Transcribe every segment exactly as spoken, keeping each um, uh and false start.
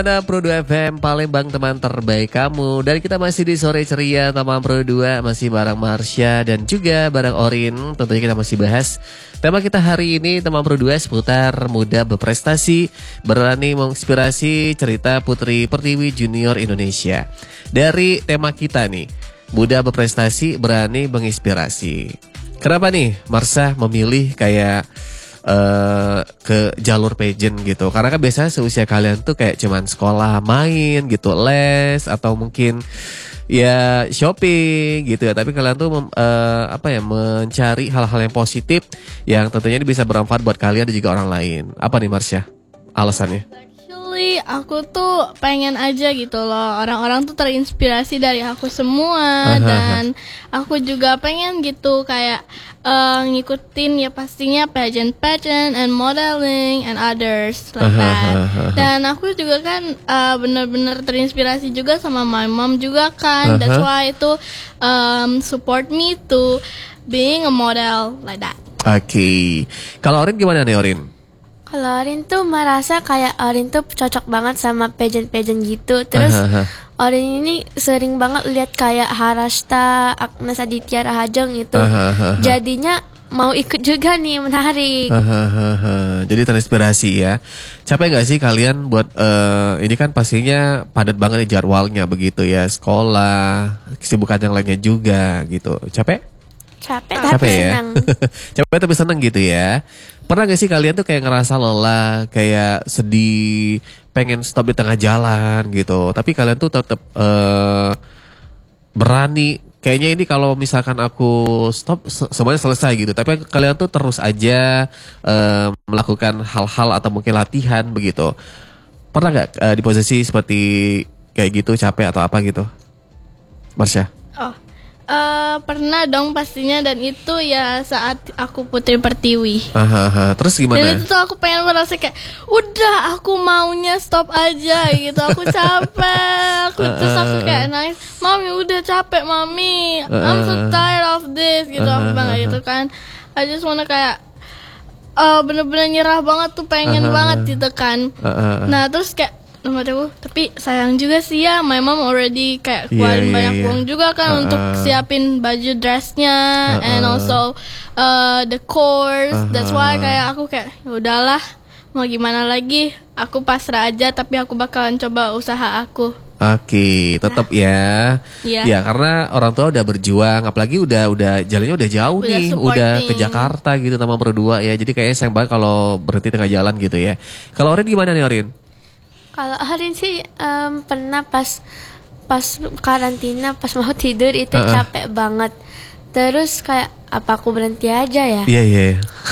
Ada Pro dua F M Palembang, teman terbaik kamu. Dan kita masih di sore ceria Taman Pro dua, masih bareng Marsha dan juga bareng Orin. Tentunya kita masih bahas tema kita hari ini, Taman Pro dua, seputar muda berprestasi, berani menginspirasi, cerita Putri Pertiwi Junior Indonesia. Dari tema kita nih, muda berprestasi, berani menginspirasi. Kenapa nih Marsha memilih kayak Uh, ke jalur pageant gitu? Karena kan biasanya seusia kalian tuh kayak cuman sekolah, main gitu, les, atau mungkin ya shopping gitu ya. Tapi kalian tuh mem, uh, apa ya mencari hal-hal yang positif yang tentunya ini bisa bermanfaat buat kalian dan juga orang lain. Apa nih Marsha alasannya? Actually, aku tuh pengen aja gitu loh, orang-orang tuh terinspirasi dari aku semua. Aha. Dan aku juga pengen gitu kayak uh, ngikutin ya pastinya pageant-pageant and modeling and others like that. Dan aku juga kan uh, bener-bener terinspirasi juga sama my mom juga kan. Aha. That's why itu um, support me to being a model like that. Oke, okay. Kalau Orin gimana nih Orin? Kalau Orin tuh merasa kayak Orin tuh cocok banget sama pageant-pageant gitu. Terus uh-huh. Orin ini sering banget lihat kayak Harashta, Agnes Aditya Rahajeng itu. Uh-huh. Jadinya mau ikut juga nih, menarik. Uh-huh. Jadi terinspirasi ya. Capek gak sih kalian buat uh, ini kan pastinya padat banget nih jadwalnya begitu ya. Sekolah, kesibukan yang lainnya juga gitu. Capek? Capek, Capek tapi ya? senang. Capek tapi senang gitu ya. Pernah gak sih kalian tuh kayak ngerasa lelah, kayak sedih, pengen stop di tengah jalan gitu, tapi kalian tuh tetap uh, berani, kayaknya ini kalau misalkan aku stop semuanya selesai gitu, tapi kalian tuh terus aja uh, melakukan hal-hal atau mungkin latihan begitu. Pernah gak uh, di posisi seperti kayak gitu, capek atau apa gitu, Marsha? Oh. Uh, pernah dong pastinya, dan itu ya saat aku Putri Pertiwi. Aha, aha. Terus gimana? Dan itu tuh aku pengen merasa kayak udah aku maunya stop aja gitu. Aku capek. Aku terus aku kayak nangis, "Mami udah capek mami, I'm so tired of this" gitu. Aku bilang gitu kan. I just wanna kayak uh, bener-bener nyerah banget tuh, pengen aha, banget gitu kan. Aha. Nah terus kayak nomor aku, tapi sayang juga sih ya, my mom already kayak keluarin yeah, yeah, banyak yeah. uang juga kan uh, untuk siapin baju dressnya uh, and also uh, the course. Uh, That's why kayak aku kayak ya udahlah, mau gimana lagi, aku pasrah aja, tapi aku bakalan coba usaha aku. Oke, tetap nah. ya. Yeah. Ya, karena orang tua udah berjuang, apalagi udah udah jalannya udah jauh udah nih, supporting. Udah ke Jakarta gitu Taman Pro dua ya. Jadi kayaknya sayang banget kalau berhenti tengah jalan gitu ya. Kalau Orin gimana nih Orin? Kalau Orin sih um, pernah pas pas karantina, pas mau tidur itu uh-uh. capek banget. Terus kayak apa aku berhenti aja ya? Iya yeah, iya.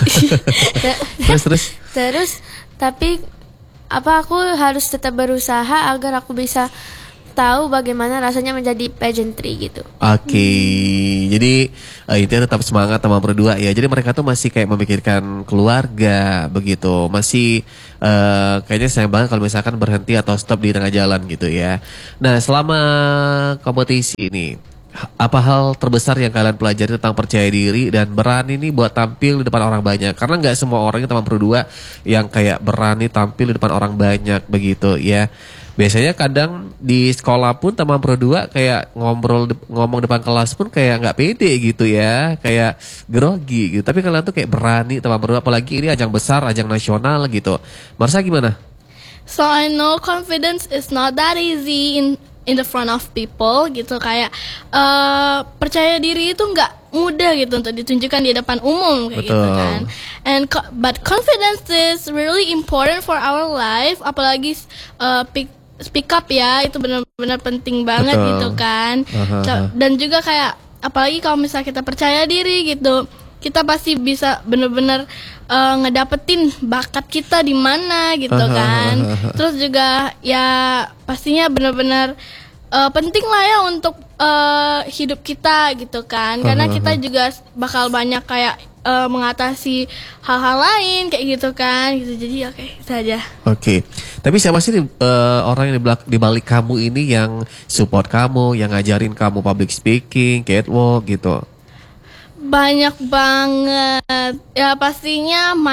Yeah. terus terus. Terus tapi apa aku harus tetap berusaha agar aku bisa tahu bagaimana rasanya menjadi pageantry gitu. Oke, okay. hmm. Jadi uh, intinya tetap semangat Taman Pro dua ya. Jadi mereka tuh masih kayak memikirkan keluarga begitu. Masih uh, kayaknya sayang banget kalau misalkan berhenti atau stop di tengah jalan gitu ya. Nah selama kompetisi ini, apa hal terbesar yang kalian pelajari tentang percaya diri dan berani nih buat tampil di depan orang banyak? Karena nggak semua orang di Taman Pro dua yang kayak berani tampil di depan orang banyak begitu ya. Biasanya kadang di sekolah pun Taman Pro dua kayak ngobrol ngomong depan kelas pun kayak nggak pede gitu ya, kayak grogi gitu. Tapi kalian tuh kayak berani Taman Pro dua, apalagi ini ajang besar, ajang nasional gitu. Marsha gimana? So I know confidence is not that easy in in the front of people gitu, kayak uh, percaya diri itu nggak mudah gitu untuk ditunjukkan di depan umum kayak betul. Gitu kan. And but confidence is really important for our life, apalagi uh, pick speak up ya, itu benar-benar penting banget. Betul. Gitu kan. Aha. Dan juga kayak apalagi kalau misalnya kita percaya diri gitu, kita pasti bisa benar-benar uh, ngedapetin bakat kita di mana gitu kan. Aha. Terus juga ya pastinya benar-benar uh, penting lah ya untuk uh, hidup kita gitu kan, karena kita juga bakal banyak kayak uh, mengatasi hal-hal lain kayak gitu kan gitu. Jadi oke, okay, itu aja. Oke, okay. Tapi siapa sih uh, orang yang di balik, di balik kamu ini yang support kamu, yang ngajarin kamu public speaking, catwalk gitu? Banyak banget ya, pastinya my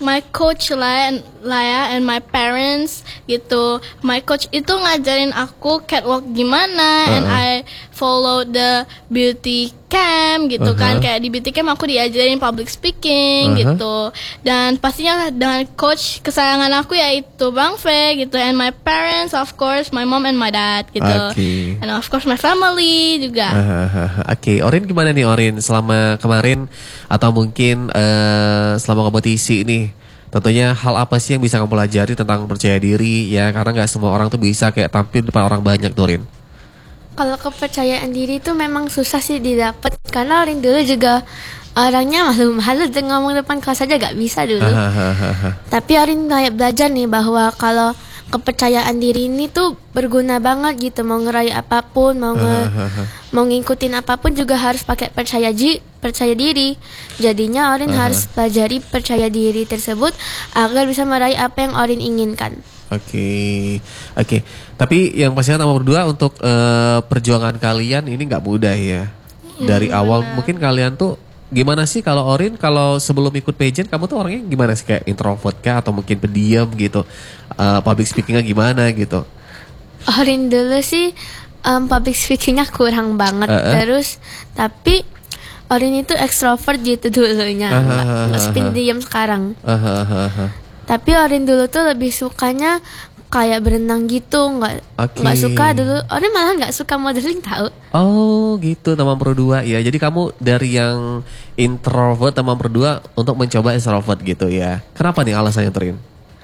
my coach lah, lah ya, and my parents gitu. My coach itu ngajarin aku catwalk gimana, uh-huh. and I follow the beauty camp gitu, uh-huh. kan. Kayak di beauty camp aku diajarin public speaking, uh-huh. gitu. Dan pastinya dengan coach kesayangan aku yaitu Bang Fe gitu, and my parents of course, my mom and my dad gitu, okay. and of course my family juga. Uh-huh. Oke, okay. Orin gimana nih Orin selama kemarin atau mungkin uh, selama kompetisi ini? Tentunya hal apa sih yang bisa kamu pelajari tentang percaya diri ya, karena nggak semua orang tuh bisa kayak tampil depan orang banyak tuh Rin. Kalau kepercayaan diri itu memang susah sih didapat, karena Rin dulu juga orangnya malu-malu ngomong depan kelas aja gak bisa dulu. Tapi Arin kayak belajar nih bahwa kalau kepercayaan diri ini tuh berguna banget gitu, mau ngeraih apapun, mau nge, mau ngikutin apapun juga harus pakai percaya ji, percaya diri. Jadinya Orin harus pelajari percaya diri tersebut agar bisa meraih apa yang Orin inginkan. Oke, okay. oke. Okay. Tapi yang pastinya nomor dua untuk uh, perjuangan kalian ini nggak mudah ya. Dari hmm, awal bener. Mungkin kalian tuh gimana sih kalau Orin, kalau sebelum ikut pageant kamu tuh orangnya gimana sih, kayak introvert kah atau mungkin pendiam gitu, uh, public speakingnya gimana gitu? Orin dulu sih um, public speakingnya kurang banget, uh-uh. terus tapi Orin itu extrovert gitu dulunya, nggak uh-huh. pendiam sekarang. Uh-huh. Tapi Orin dulu tuh lebih sukanya kayak berenang gitu, nggak nggak okay. suka dulu. Orin malah nggak suka modeling tahu. Oh gitu, teman pro dua ya. Jadi kamu dari yang introvert teman pro dua untuk mencoba extrovert gitu ya. Kenapa nih alasannya Trin?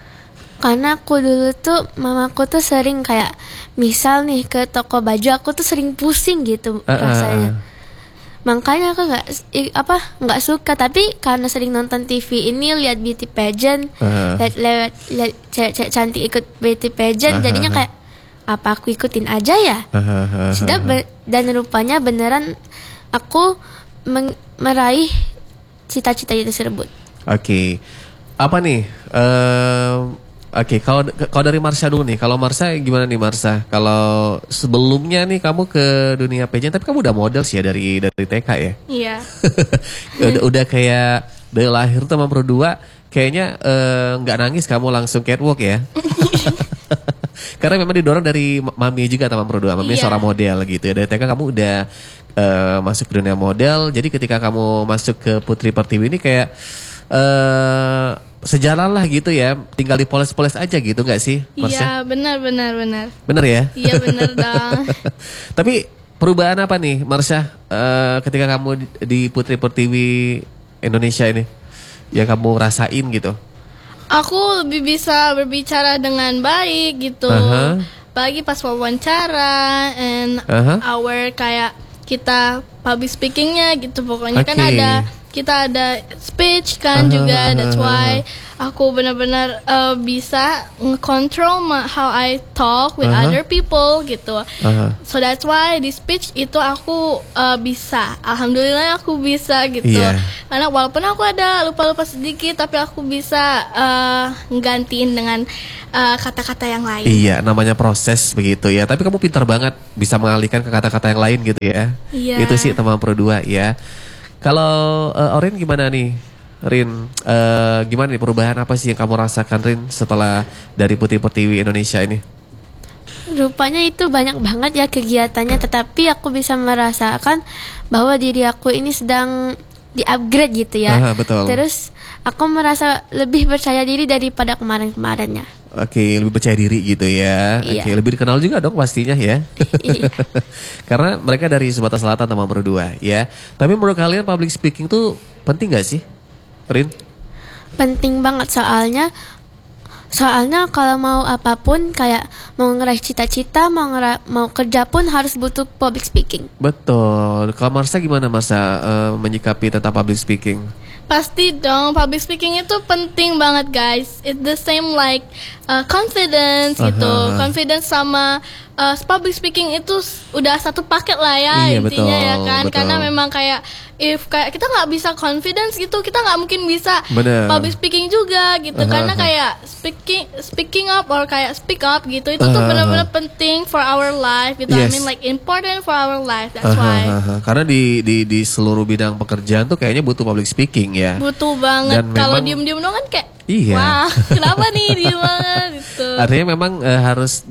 Karena aku dulu tuh mamaku tuh sering kayak misal nih ke toko baju, aku tuh sering pusing gitu uh, rasanya. Makanya aku nggak apa nggak suka, tapi karena sering nonton T V ini, lihat beauty pageant, uh-huh. lihat lihat lihat cewek-cewek cantik ikut beauty pageant, uh-huh. jadinya kayak apa aku ikutin aja ya. Uh-huh. Sudah be- dan rupanya beneran aku meng- meraih cita-cita itu tersebut. Oke, okay. Apa nih? Uh... Oke, okay, kalau kalau dari Marsha dulu nih, kalau Marsha gimana nih Marsha? Kalau sebelumnya nih kamu ke dunia pageant, tapi kamu udah model sih ya dari dari T K ya? Iya. udah, udah kayak dari lahir teman pro dua, kayaknya nggak uh, nangis kamu langsung catwalk ya? Karena memang didorong dari mami juga teman pro dua, mami yeah. seorang model gitu ya. Dari T K kamu udah uh, masuk ke dunia model, jadi ketika kamu masuk ke Putri Pertiwi ini kayak uh, sejalan lah gitu ya, tinggal dipoles-poles aja gitu nggak sih Marsha? Iya benar benar benar. Benar ya? Iya benar dong. Tapi perubahan apa nih Marsha uh, ketika kamu di, di Putri Pertiwi Indonesia ini yang kamu rasain gitu? Aku lebih bisa berbicara dengan baik gitu, uh-huh. apalagi pas wawancara and uh-huh. our kayak kita public speakingnya gitu, pokoknya okay. kan ada kita ada speech kan uh-huh. juga, that's why aku benar-benar uh, bisa nge-control ma- how I talk with uh-huh. other people gitu. Uh-huh. So that's why di speech itu aku uh, bisa, alhamdulillah aku bisa gitu. Yeah. Karena walaupun aku ada lupa-lupa sedikit, tapi aku bisa uh, nggantiin dengan uh, kata-kata yang lain. Iya, namanya proses begitu ya. Tapi kamu pintar banget bisa mengalihkan ke kata-kata yang lain gitu ya. Yeah. Itu sih teman pro dua ya. Kalau uh, Orin gimana nih, Rin? Uh, gimana nih perubahan apa sih yang kamu rasakan Rin setelah dari Putri Pertiwi Indonesia ini? Rupanya itu banyak banget ya kegiatannya, tetapi aku bisa merasakan bahwa diri aku ini sedang di-upgrade gitu ya. Aha, betul. Terus aku merasa lebih percaya diri daripada kemarin-kemarinnya. Oke, lebih percaya diri gitu ya. Iya. Oke, lebih dikenal juga dong pastinya ya. Iya. Karena mereka dari Sumatera Selatan teman berdua ya. Tapi menurut kalian public speaking tuh penting gak sih, Rin? Penting banget soalnya Soalnya kalau mau apapun, kayak mau ngeraih cita-cita, mau ngera- mau kerja pun harus butuh public speaking. Betul. Kalau Marsha gimana Marsha uh, menyikapi tentang public speaking? Pasti dong, public speaking itu penting banget guys. It's the same like uh, confidence gitu. Uh-huh. Confidence sama uh, public speaking itu udah satu paket lah ya, iya, intinya betul, ya kan. betul. Karena memang kayak if kayak kita nggak bisa confidence gitu, kita nggak mungkin bisa Bener. public speaking juga gitu. Uh-huh. Karena kayak speaking speaking up or kayak speak up gitu, itu tuh Uh-huh. benar-benar penting for our life gitu. Yes. I mean like important for our life. That's Aha, why. aha. Karena di, di di seluruh bidang pekerjaan tuh kayaknya butuh public speaking ya. Butuh banget. Dan Kalau memang- diem-diem doang kan kayak Iya. wah, kenapa nih diem banget gitu. Artinya memang eh, harus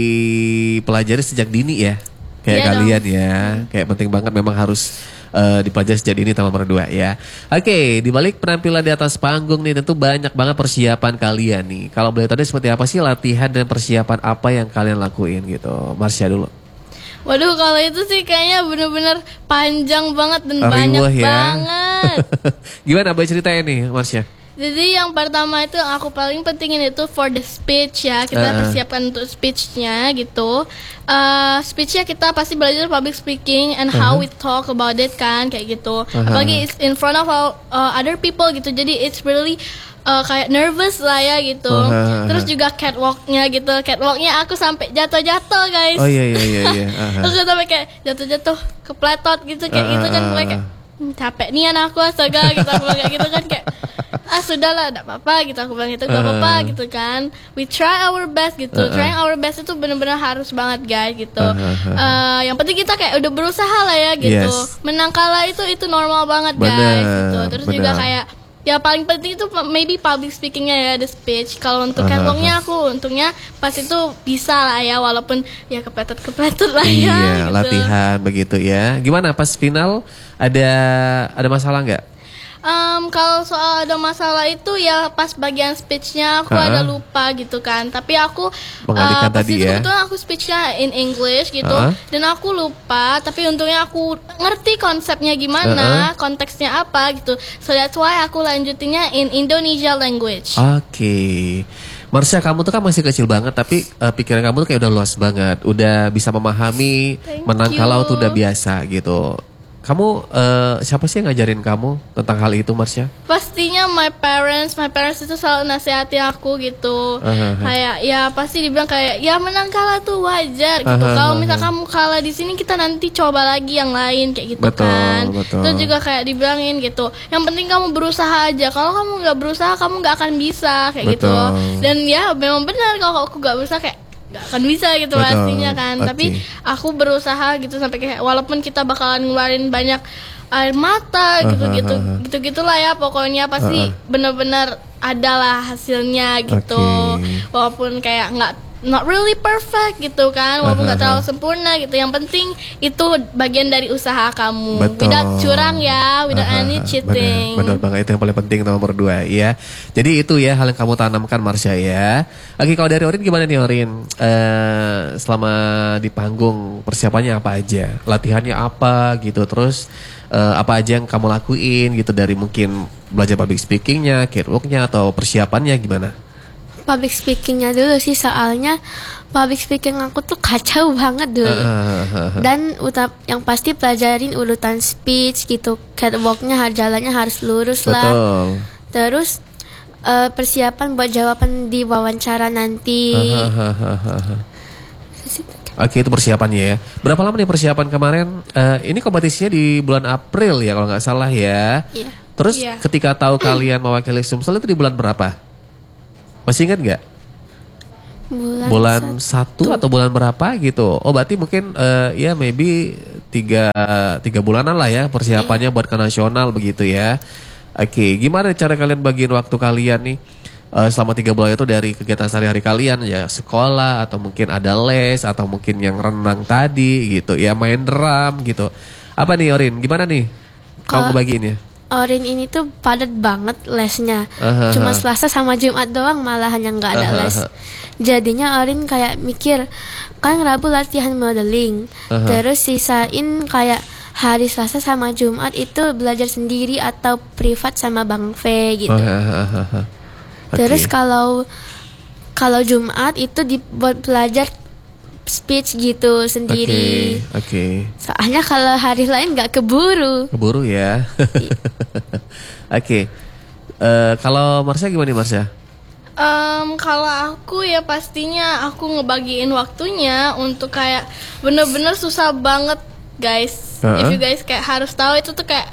dipelajari sejak dini ya. Kayak Iya kalian ya. Kayak penting banget memang harus eh, dipelajari sejak dini teman berdua ya. Oke, di balik penampilan di atas panggung nih tentu banyak banget persiapan kalian nih. Kalau boleh tahu seperti apa sih latihan dan persiapan apa yang kalian lakuin gitu. Marsha dulu. Waduh, kalau itu sih kayaknya bener-bener panjang banget dan Riwah banyak ya. banget. Gimana boleh ceritain nih Marsha? Jadi yang pertama itu yang aku paling pentingin itu for the speech ya. Kita Uh-uh. persiapkan untuk speechnya gitu. Uh, speechnya kita pasti belajar public speaking and how Uh-huh. we talk about it kan, kayak gitu. Uh-huh. Apalagi it's in front of all, uh, other people gitu. Jadi it's really uh, kayak nervous lah ya gitu. Uh-huh. Terus juga catwalknya gitu. Catwalknya aku sampai jatuh-jatuh guys. Oh iya iya iya iya. Aha. Aku sampai kayak jatuh-jatuh kepletot gitu kayak gitu kan. Uh-uh. Mulai kayak "Hmm, capek nih anakku astaga gitu, aku bilang kayak gitu kan, kayak ah sudahlah enggak apa-apa gitu, aku bilang gitu, enggak apa-apa Uh. gitu kan, we try our best gitu. Uh-uh. Trying our best itu benar-benar harus banget guys gitu. Uh-uh. Eh, yang penting kita kayak udah berusaha lah ya gitu. Yes. Menang kalah itu itu normal banget Bener, guys gitu. Terus juga bener. kayak ya paling penting itu maybe public speakingnya ya, the speech. Kalau untuk Uh-huh. catwalknya aku untungnya pas itu bisa lah ya, walaupun ya kepletot-kepletot lah ya Iya, gitu. latihan begitu ya. Gimana pas final ada ada masalah nggak? Um, kalau soal ada masalah itu ya pas bagian speechnya aku Uh-uh. ada lupa gitu kan. Tapi aku Mengalihkan uh, pas tadi itu ya. kebetulan aku speechnya in English gitu. Uh-uh. Dan aku lupa. Tapi untungnya aku ngerti konsepnya gimana, Uh-uh. konteksnya apa gitu. So that's why aku lanjutinnya in Indonesia language. Oke. Marsha, kamu tuh kan masih kecil banget tapi eh, pikiran kamu tuh kayak udah luas banget. Udah bisa memahami Thank menang you. kalah tuh udah biasa gitu. Kamu eh, siapa sih yang ngajarin kamu tentang hal itu, Marsha? Pastinya my parents, my parents itu selalu nasihatin aku gitu. Uh-huh. Kayak ya pasti dibilang kayak ya menang kalah tuh wajar gitu. Uh-huh. Kalau misal kamu kalah di sini kita nanti coba lagi yang lain kayak gitu Betul, kan. betul. Terus juga kayak dibilangin gitu. Yang penting kamu berusaha aja. Kalau kamu nggak berusaha kamu nggak akan bisa kayak gitu. Betul. Dan ya memang benar kalau aku nggak berusaha kayak nggak akan bisa gitu Betul, pastinya kan. oke. Tapi aku berusaha gitu sampai kayak walaupun kita bakalan ngeluarin banyak air mata gitu-gitu Uh-huh. gitu-gitulah ya pokoknya pasti Uh-uh. benar-benar adalah hasilnya gitu. Oke. Walaupun kayak nggak not really perfect gitu kan, walaupun nggak Uh-huh. terlalu sempurna gitu. Yang penting itu bagian dari usaha kamu. Betul. Without curang ya, without Aha, any benar, cheating. benar banget, itu yang paling penting nomor berdua ya. Jadi itu ya hal yang kamu tanamkan, Marsha ya. Oke, kalau dari Orin gimana nih Orin? Eh, selama di panggung persiapannya apa aja? Latihannya apa gitu? Terus eh, apa aja yang kamu lakuin gitu dari mungkin belajar public speakingnya, catwalknya atau persiapannya gimana? Public speakingnya dulu sih, soalnya public speaking aku tuh kacau banget dulu. Ah, Dan uta- yang pasti pelajarin urutan speech gitu, catwalknya har- jalannya harus lurus lah. Betul. Terus eh, persiapan buat jawaban di wawancara nanti. Hahaha. Oke, itu persiapannya ya. Berapa lama nih persiapan kemarin? Eh, ini kompetisinya di bulan April ya kalau nggak salah ya. Iya. Terus Iya. ketika tahu kalian mewakili Sumsel itu di bulan berapa? Masih ingat nggak? Bulan, Bulan satu. satu atau bulan berapa gitu? Oh berarti mungkin eh, ya maybe tiga tiga bulanan lah ya persiapannya buat ke nasional begitu ya. Oke, gimana cara kalian bagiin waktu kalian nih eh, selama tiga bulan itu dari kegiatan sehari-hari kalian ya sekolah atau mungkin ada les atau mungkin yang renang tadi gitu ya main drum gitu. Apa nih Orin? Gimana nih kamu Kalau- bagiinnya? Orin ini tuh padat banget lesnya. Aha. Cuma Selasa sama Jumat doang malahan yang nggak ada Aha. les. Jadinya Orin kayak mikir, kan Rabu latihan modeling. Aha. Terus sisain kayak hari Selasa sama Jumat itu belajar sendiri atau privat sama Bang V gitu. Oh, hahaha. Oke. Terus kalau kalau Jumat itu dibuat belajar speech gitu sendiri. Oke, oke. Soalnya kalau hari lain nggak keburu. Keburu ya. Oke. Eh, kalau Marsha gimana nih Marsha? Em, kalau aku ya pastinya aku ngebagiin waktunya untuk kayak bener-bener susah banget guys. Uh-uh. If you guys kayak harus tahu itu tuh kayak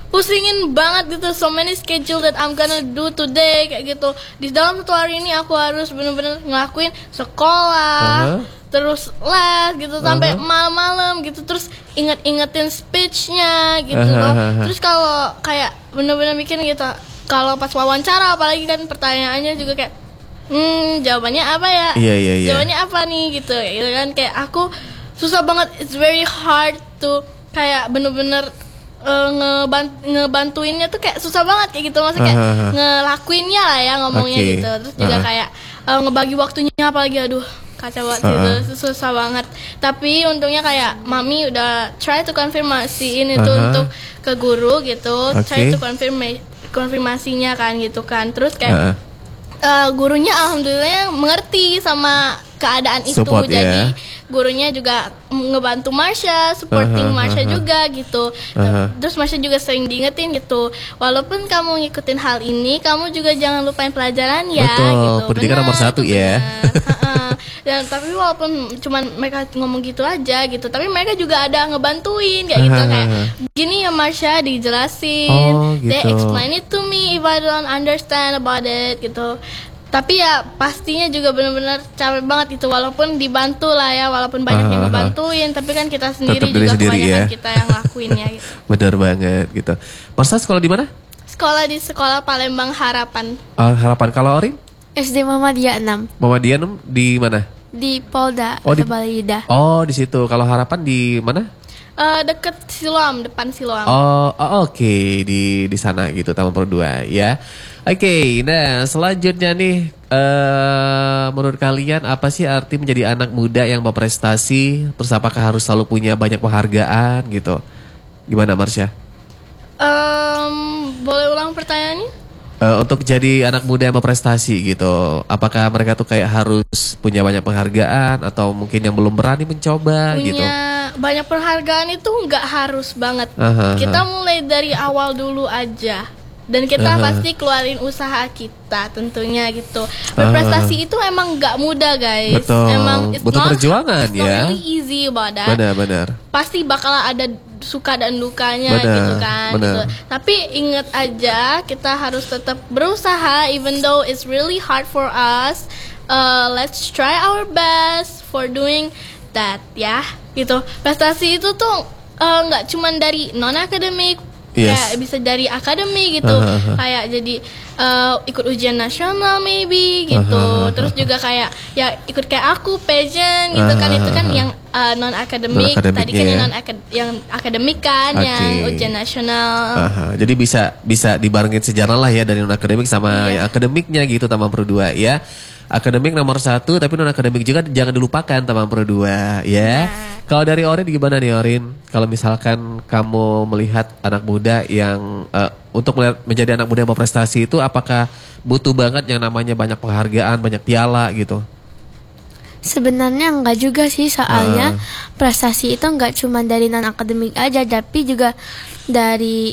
pusingin banget gitu, so many schedule that I'm gonna do today kayak gitu. Di dalam satu hari ini aku harus bener-bener ngelakuin sekolah, uh-huh. terus les gitu sampai uh-huh. malam-malam gitu, terus inget-ingetin speechnya gitu uh-huh. loh. Terus kalau kayak bener-bener mikir gitu, kalau pas wawancara apalagi kan pertanyaannya juga kayak, hmm jawabannya apa ya? Yeah, yeah, yeah. Jawabannya apa nih gitu, gitu kan kayak aku susah banget, it's very hard to kayak bener-bener Uh, ngebant ngebantuinnya tuh kayak susah banget kayak gitu, maksudnya kayak uh-huh. ngelakuinnya lah ya ngomongnya okay. gitu. Terus juga uh-huh. kayak uh, ngebagi waktunya apalagi, aduh kacau banget uh-huh. gitu, susah banget. Tapi untungnya kayak mami udah try to konfirmasiin itu uh-huh. untuk ke guru gitu, okay. try to konfirma konfirmasinya kan gitu kan. Terus kayak uh-huh. uh, gurunya alhamdulillah mengerti sama keadaan Support, itu, jadi yeah. gurunya juga ngebantu Marsha, supporting uh-huh, Marsha uh-huh. juga gitu. Uh-huh. Terus Marsha juga sering diingetin gitu, walaupun kamu ngikutin hal ini, kamu juga jangan lupain pelajaran ya. Betul, gitu. pendidikan nomor satu ya. Dan tapi walaupun cuman mereka ngomong gitu aja gitu, tapi mereka juga ada ngebantuin kayak gitu, kayak gini ya Marsha, dijelasin, oh, gitu. They explain it to me if I don't understand about it gitu. Tapi ya pastinya juga benar-benar capek banget itu, walaupun dibantu lah ya, walaupun banyak uh, yang ngebantuin, tapi kan kita sendiri juga sendiri, kebanyakan ya. kita yang lakuinnya gitu. Benar banget gitu. Marsha sekolah di mana? Sekolah di Sekolah Palembang Harapan. Uh, Harapan. Kalau Orin? S D Muhammadiyah enam. Muhammadiyah enam di mana? Di Polda, oh, di Balaidah. Oh, di situ. Kalau Harapan di mana? Uh, deket Siloam, depan Siloam. Oh, oh oke okay. di di sana gitu, Taman Pro dua ya. Oke, okay, nah selanjutnya nih, uh, menurut kalian apa sih arti menjadi anak muda yang berprestasi? Terus apakah harus selalu punya banyak penghargaan gitu? Gimana Marsha? Um, boleh ulang pertanyaannya? Uh, untuk jadi anak muda yang berprestasi gitu, apakah mereka tuh kayak harus punya banyak penghargaan atau mungkin yang belum berani mencoba punya gitu? Banyak penghargaan itu nggak harus banget. Aha, kita aha. mulai dari awal dulu aja. Dan kita uh-huh. pasti keluarin usaha kita tentunya gitu. Berprestasi uh-huh. itu emang gak mudah guys. Betul. Emang it's butuh not, perjuangan it's ya. not really easy about that. Benar-benar. Pasti bakal ada suka dan dukanya benar, gitu kan. Gitu. Tapi ingat aja kita harus tetap berusaha, even though it's really hard for us. Uh, let's try our best for doing that ya. Gitu. Prestasi itu tuh nggak uh, cuman dari non akademik. Yes. Kayak bisa dari akademi gitu, uh-huh. kayak jadi uh, ikut ujian nasional maybe gitu, uh-huh. terus juga kayak ya ikut kayak aku pageant gitu uh-huh. kan, itu kan yang uh, non akademik, tadi kan yang non akad yang akademik kan, okay. yang ujian nasional. Uh-huh. Jadi bisa bisa dibarengin sejarah lah ya dari non akademik sama yeah. yang akademiknya gitu, Taman Pro dua ya. Akademik nomor satu, tapi non akademik juga jangan dilupakan, Taman Pro dua ya. Nah. Kalau dari Orin gimana nih Orin? Kalau misalkan kamu melihat anak muda yang uh, untuk melihat, menjadi anak muda yang berprestasi itu, apakah butuh banget yang namanya banyak penghargaan, banyak piala gitu? Sebenarnya enggak juga sih, soalnya uh. prestasi itu enggak cuma dari non akademik aja, tapi juga dari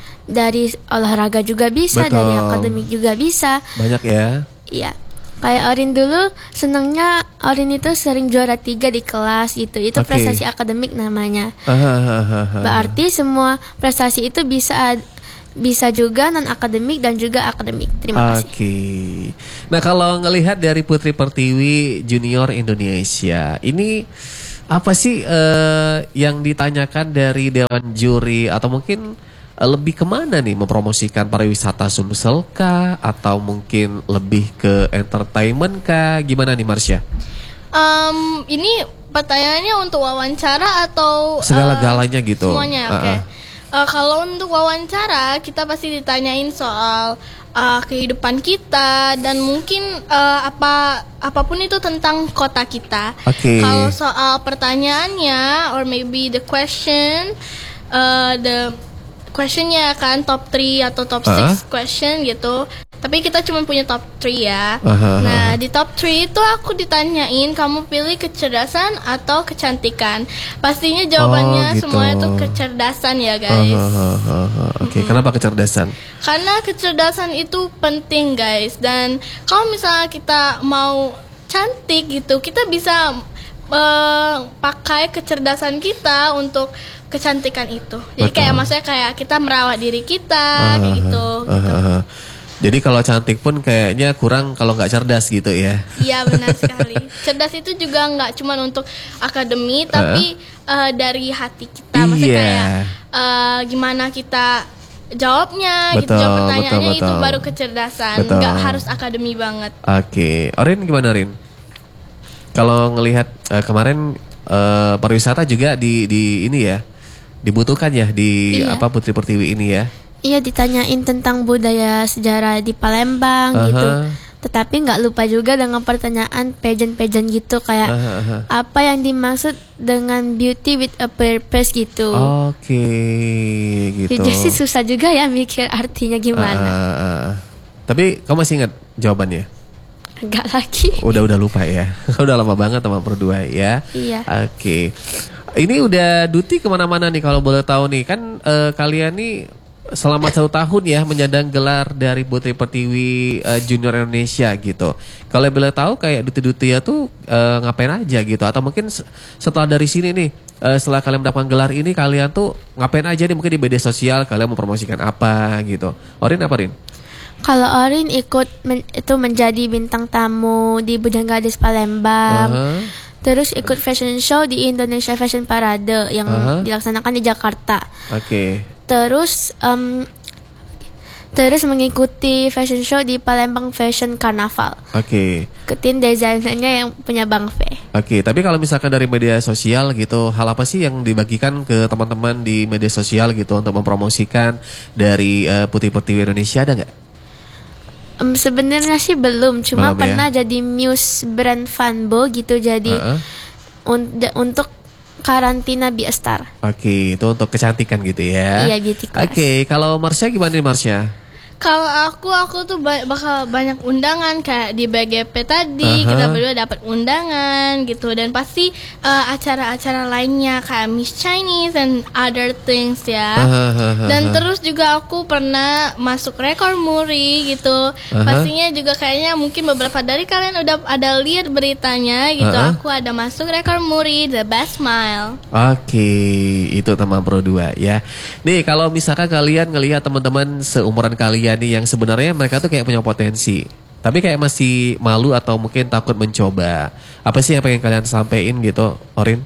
dari olahraga juga bisa, betul. Dari akademik juga bisa. Banyak ya? Iya. Kayak Orin dulu senangnya Orin itu sering juara tiga di kelas gitu. Itu okay. prestasi akademik namanya. Berarti semua prestasi itu bisa bisa juga non akademik dan juga akademik. Terima kasih. Oke. Okay. Nah kalau ngelihat dari Putri Pertiwi Junior Indonesia, ini apa sih uh, yang ditanyakan dari Dewan Juri, atau mungkin lebih kemana nih, mempromosikan pariwisata Sumsel kah, atau mungkin lebih ke entertainment kah? Gimana nih Marsha? Um, ini pertanyaannya untuk wawancara atau segala-galanya uh, gitu? Semuanya, oke. Okay. Uh-uh. Uh, kalau untuk wawancara kita pasti ditanyain soal uh, kehidupan kita dan mungkin uh, apa apapun itu tentang kota kita. Okay. Kalau soal pertanyaannya or maybe the question, uh, the questionnya kan top tiga atau top enam uh-huh. question gitu. Tapi kita cuma punya top tiga ya. Uh-huh. Nah di top tiga itu aku ditanyain, kamu pilih kecerdasan atau kecantikan. Pastinya jawabannya oh, gitu. Semuanya tuh kecerdasan ya guys. uh-huh. uh-huh. Oke okay. mm-hmm. Kenapa kecerdasan? Karena kecerdasan itu penting guys. Dan kalau misalnya kita mau cantik gitu, kita bisa uh, pakai kecerdasan kita untuk kecantikan itu. Jadi Betul. kayak maksudnya kayak kita merawat diri kita Uh, kayak gitu. uh, gitu. uh, uh. Jadi kalau cantik pun kayaknya kurang kalau nggak cerdas gitu ya. Iya benar sekali. Cerdas itu juga nggak cuma untuk akademi, tapi uh, dari hati kita. Maksudnya Iya. kayak uh, gimana kita jawabnya, gitu Betul, jawab pertanyaannya betul, itu betul. baru kecerdasan. Betul. Nggak harus akademi banget. Oke, Orin gimana Rin? Kalau ngelihat eh, kemarin eh, pariwisata juga di di ini ya dibutuhkan ya di Iya. apa Putri Pertiwi ini ya. Iya, ditanyain tentang budaya sejarah di Palembang gitu. Aha. Tetapi nggak lupa juga dengan pertanyaan pageant-pageant gitu kayak Aha, aha. apa yang dimaksud dengan beauty with a purpose gitu. Oke, gitu. Jujur sih susah juga ya mikir artinya gimana. Ah, ah, ah. Tapi kamu masih ingat jawabannya? Enggak lagi. Udah udah lupa ya. Udah lama banget sama berdua ya. Iya. Oke. Ini udah Duti kemana-mana nih kalau boleh tahu nih kan eh, kalian nih selama satu tahun ya menyandang gelar dari Putri Pertiwi eh, Junior Indonesia gitu. Kalau boleh tahu kayak Duti-Duti ya tuh eh, ngapain aja gitu atau mungkin se- setelah dari sini nih eh, setelah kalian mendapatkan gelar ini kalian tuh ngapain aja nih mungkin di media sosial kalian mempromosikan apa gitu. Orin apa Rin? Kalau Orin ikut men- itu menjadi bintang tamu di Bujanggadis Palembang. Aha. Terus ikut fashion show di Indonesia Fashion Parade yang Aha. dilaksanakan di Jakarta. Oke. Terus em, terus mengikuti fashion show di Palembang Fashion Carnaval. Oke. Ikutin desainernya yang punya Bang V. Oke, tapi kalau misalkan dari media sosial gitu, hal apa sih yang dibagikan ke teman-teman di media sosial gitu untuk mempromosikan dari eh, Putri Pertiwi Indonesia ada nggak? Em, sebenarnya sih belum, cuma Belum ya? pernah jadi muse brand Fanbo gitu, jadi Heeh. un- de- untuk karantina Be A Star. Oke, itu untuk kecantikan gitu ya. Iya, beauty class. Oke, kalau Marsha gimana nih Marsha? Kalau aku, aku tuh ba- bakal banyak undangan kayak di B G P Aha. tadi kita berdua dapat undangan gitu dan pasti eh, acara-acara lainnya kayak Miss Chinese and other things ya. Hahaha. Dan terus juga aku pernah masuk rekor muri gitu. Aha. Pastinya juga kayaknya mungkin beberapa dari kalian udah ada lihat beritanya gitu. Aha. Aku ada masuk rekor muri The Best Smile. Oke, itu teman Pro dua ya. Nih, kalau misalkan kalian ngelihat teman-teman seumuran kalian nih yang sebenarnya mereka tuh kayak punya potensi, tapi kayak masih malu atau mungkin takut mencoba. Apa sih yang pengen kalian sampein gitu, Orin?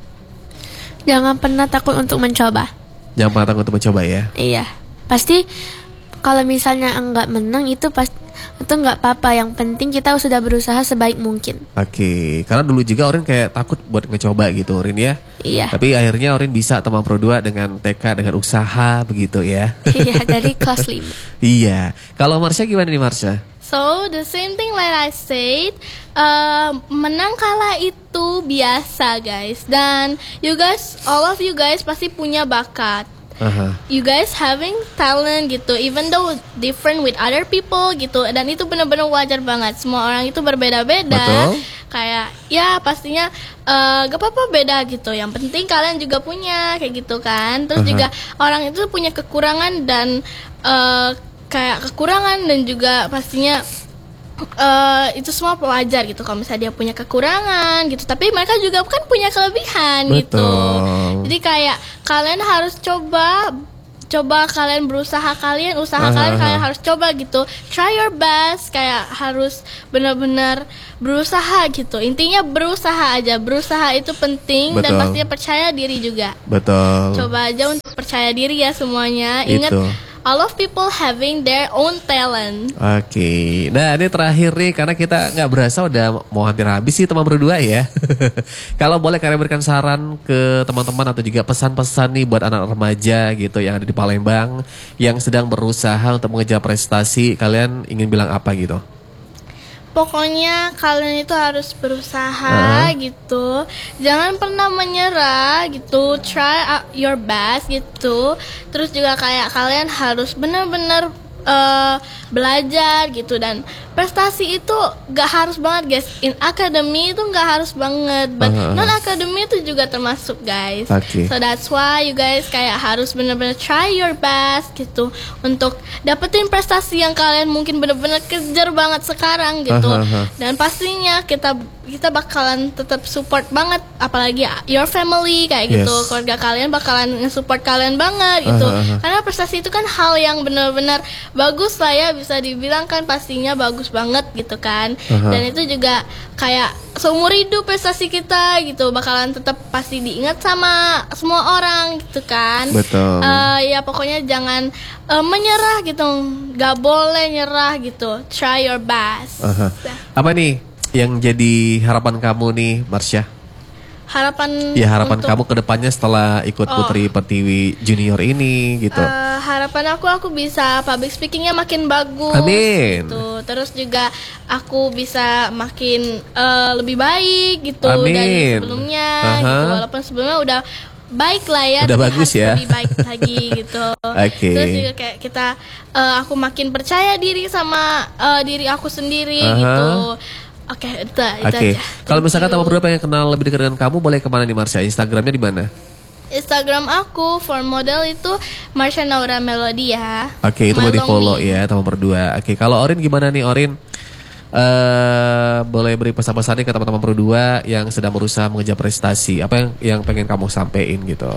Jangan pernah takut untuk mencoba. Jangan pernah takut untuk mencoba ya. Iya, pasti kalau misalnya enggak menang itu pas itu enggak apa-apa. Yang penting kita sudah berusaha sebaik mungkin. Oke, karena dulu juga Orin kayak takut buat ngecoba gitu, Orin ya. Iya. Tapi akhirnya Orin bisa teman Pro dua dengan tekad, dengan usaha begitu ya. Iya, dari kelas lima. Iya. Kalau Marsha gimana nih Marsha? So the same thing like I said, uh, menang kalah itu biasa guys. Dan you guys, all of you guys pasti punya bakat. Aha. You guys having talent gitu, even though different with other people gitu. Dan itu benar-benar wajar banget. Semua orang itu berbeda-beda. Betul. Kayak ya pastinya uh, gak apa-apa beda gitu. Yang penting kalian juga punya kayak gitu kan. Terus Aha. juga orang itu punya kekurangan dan uh, kayak kekurangan dan juga pastinya uh, itu semua wajar gitu kalau misalnya dia punya kekurangan gitu, tapi mereka juga kan punya kelebihan gitu. Betul. Jadi kayak kalian harus coba coba kalian berusaha kalian usaha Aha, kalian aha. kalian harus coba gitu, try your best, kayak harus benar-benar berusaha gitu. Intinya berusaha aja, berusaha itu penting. Dan Betul. pastinya percaya diri juga. Betul. Coba aja untuk percaya diri ya semuanya. Ingat, Itu. all of people having their own talent. Oke, nah ini terakhir nih karena kita nggak berasa udah mau hampir habis sih teman berdua ya. Kalau boleh kalian berikan saran ke teman-teman atau juga pesan-pesan nih buat anak remaja gitu yang ada di Palembang yang sedang berusaha untuk mengejar prestasi, kalian ingin bilang apa gitu? Pokoknya kalian itu harus Ah. berusaha gitu. Jangan pernah menyerah gitu. Try uh, your best gitu. Terus juga kayak kalian harus benar-benar uh, belajar gitu dan prestasi itu gak harus banget guys. In academy itu gak harus banget, but Uh-huh. non academy itu juga termasuk guys. Oke. So that's why you guys kayak harus benar-benar try your best gitu untuk dapetin prestasi yang kalian mungkin benar-benar kejar banget sekarang gitu. Uh-huh. Dan pastinya kita kita bakalan tetap support banget, apalagi your family kayak gitu, Yes. keluarga kalian bakalan nge-support kalian banget gitu. Uh-huh. Karena prestasi itu kan hal yang benar-benar bagus lah ya, bisa dibilang kan pastinya bagus banget gitu kan. Uh-huh. Dan itu juga kayak seumur hidup prestasi kita gitu bakalan tetap pasti diingat sama semua orang gitu kan. Betul. Eh, ya pokoknya jangan eh, menyerah gitu, nggak boleh nyerah gitu. Try your best. Uh-huh. Apa nih yang jadi harapan kamu nih, Marsha? Harapan Ya harapan untuk- kamu ke depannya setelah ikut Oh. Putri Pertiwi Junior ini gitu. Eh, harapan aku aku bisa public speakingnya makin bagus. Amin. Gitu. Terus juga aku bisa makin eh, lebih baik gitu Amin. dari sebelumnya. Aha. Gitu. Walaupun sebelumnya udah baik lah ya. Udah tapi bagus harus ya. Lebih baik lagi gitu. Oke. Terus juga kayak kita eh, aku makin percaya diri sama eh, diri aku sendiri Aha. gitu. Oke, itu, itu Oke. aja. Kalau Thank misalkan you. teman berdua pengen kenal lebih dekat dengan kamu, boleh kemana nih Marsha? Instagramnya di mana? Instagram aku for model itu Marsha Naura Melodia. Oke, itu mau di My follow Lonely. ya teman berdua. Oke, kalau Orin gimana nih Orin? Eh, boleh beri pesan-pesan nih ke teman-teman berdua yang sedang berusaha mengejar prestasi. Apa yang yang pengen kamu sampein gitu?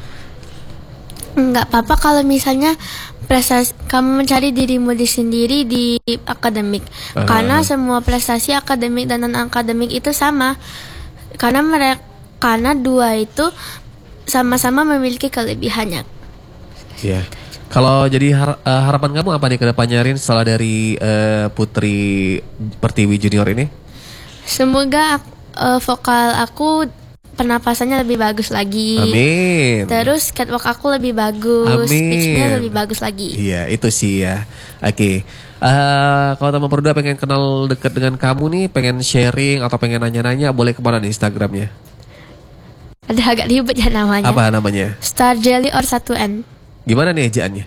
Nggak apa-apa kalau misalnya prestasi kamu mencari dirimu di sendiri di akademik. Uh-huh. Karena semua prestasi akademik dan non akademik itu sama. Karena mereka karena dua itu sama-sama memiliki kelebihannya. Ya. Kalau jadi har- eh, harapan kamu apa nih ke depannya Rin setelah dari eh, Putri Pertiwi Junior ini? Semoga eh, vokal aku pernapasannya lebih bagus lagi. Amin. Terus catwalk aku lebih bagus, Amin. speech-nya lebih bagus lagi. Iya, itu sih ya. Oke. Eh, kalau teman berdua pengen kenal dekat dengan kamu nih, pengen sharing atau pengen nanya-nanya, boleh kemana nih Instagramnya? Ada agak ribet ya namanya. Apa namanya? Star Jelly or satu N. Gimana nih ejaannya?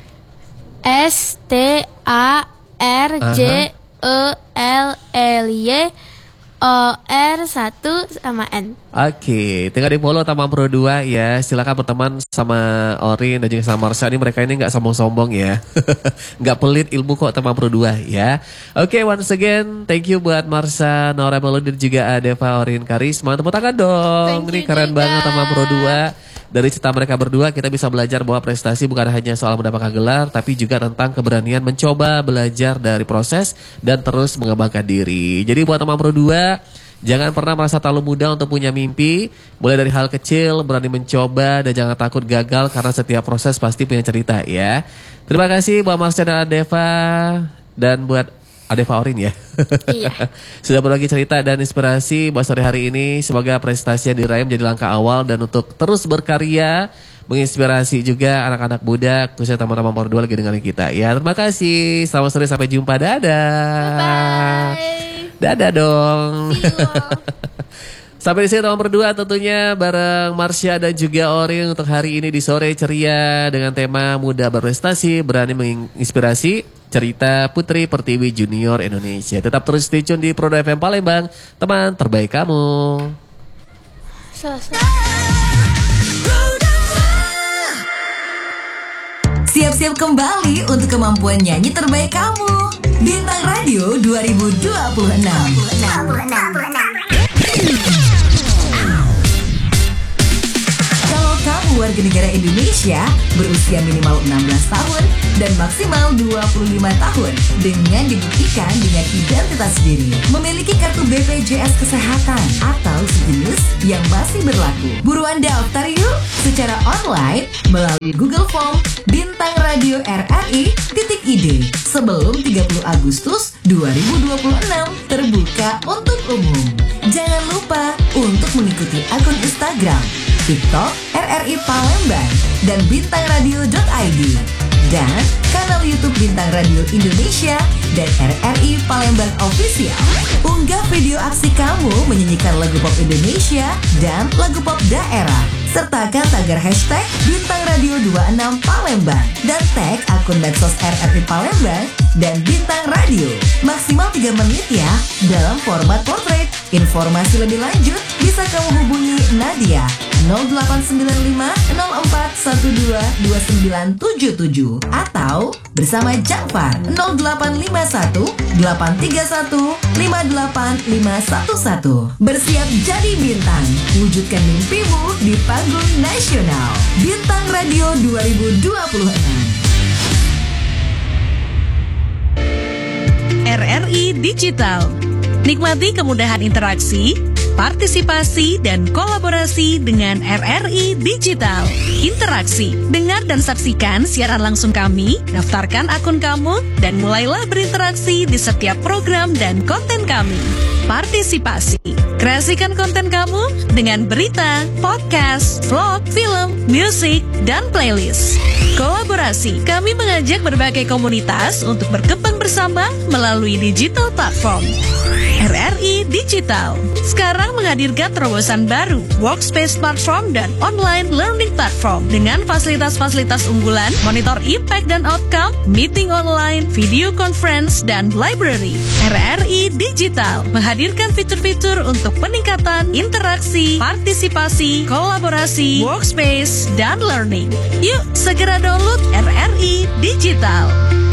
S T A R J E L L Y O R satu sama N. Oke, tinggal di follow Tamam Pro dua ya. Silakan berteman sama Orin dan juga sama Marsha. Ini mereka ini nggak sombong-sombong ya. Nggak pelit ilmu kok Tamam Pro dua ya. Oke, once again thank you buat Marsha, Naura Melody dan juga Deva Orin Karisma. Tepuk tangan dong. Thank Ini you keren juga. banget Tamam Pro dua. Dari cerita mereka berdua kita bisa belajar bahwa prestasi bukan hanya soal mendapatkan gelar, tapi juga tentang keberanian mencoba, belajar dari proses dan terus mengembangkan diri. Jadi buat Tamam Pro dua, jangan pernah merasa terlalu muda untuk punya mimpi. Mulai dari hal kecil, berani mencoba dan jangan takut gagal karena setiap proses pasti punya cerita ya. Terima kasih buat Marsha dan Adeva dan buat Adeva Orin ya. Iya. Sudah berbagi cerita dan inspirasi buat sore hari ini. Semoga prestasi yang diraih menjadi langkah awal dan untuk terus berkarya menginspirasi juga anak-anak muda, khususnya teman-teman nomor dua lagi dengerin kita ya. Terima kasih. Selamat sore, sampai jumpa. Dadah. Bye. Dadah dong. See you all. Sampai di sini teman berdua tentunya bareng Marsha dan juga Orin untuk hari ini di sore ceria dengan tema muda berprestasi berani menginspirasi cerita Putri Pertiwi Junior Indonesia. Tetap terus stay tune di Pro F M Palembang, teman terbaik kamu. Selesai. Siap-siap kembali untuk kemampuan nyanyi terbaik kamu. Bintang Radio dua ribu dua puluh enam. Kalau kamu warga negara Indonesia berusia minimal enam belas tahun dan maksimal dua puluh lima tahun dengan dibuktikan dengan identitas diri, memiliki kartu B P J S Kesehatan atau sejenis yang masih berlaku. Buruan daftar yuk secara online melalui Google Form Bintang Radio R R I titik I D sebelum tiga puluh Agustus dua ribu dua puluh enam terbuka untuk umum. Jangan lupa untuk mengikuti akun Instagram, TikTok R R I Palembang dan bintang radio dot I D dan kanal YouTube Bintang Radio Indonesia dan R R I Palembang Official. Unggah video aksi kamu menyanyikan lagu pop Indonesia dan lagu pop daerah Sertakan tagar hashtag Bintang Radio dua puluh enam Palembang dan tag akun medsos R R I Palembang dan Bintang Radio. Maksimal tiga menit ya dalam format portrait. Informasi lebih lanjut bisa kamu hubungi Nadia nol delapan sembilan lima nol empat satu dua dua sembilan tujuh tujuh atau bersama Jafar nol delapan lima satu delapan tiga satu lima delapan lima satu satu. Bersiap jadi bintang, wujudkan mimpimu di panggung nasional. Bintang Radio dua ribu dua puluh enam. R R I Digital. Nikmati kemudahan interaksi, partisipasi, dan kolaborasi dengan R R I Digital. Interaksi, dengar dan saksikan siaran langsung kami, daftarkan akun kamu, dan mulailah berinteraksi di setiap program dan konten kami. Partisipasi, kreasikan konten kamu dengan berita, podcast, vlog, film, musik, dan playlist. Kolaborasi, kami mengajak berbagai komunitas untuk berkembang bersama melalui digital platform. R R I Digital sekarang menghadirkan terobosan baru, workspace platform dan online learning platform dengan fasilitas-fasilitas unggulan, monitor impact dan outcome, meeting online, video conference, dan library. R R I Digital menghadirkan fitur-fitur untuk peningkatan interaksi, partisipasi, kolaborasi, workspace, dan learning. Yuk segera download R R I Digital.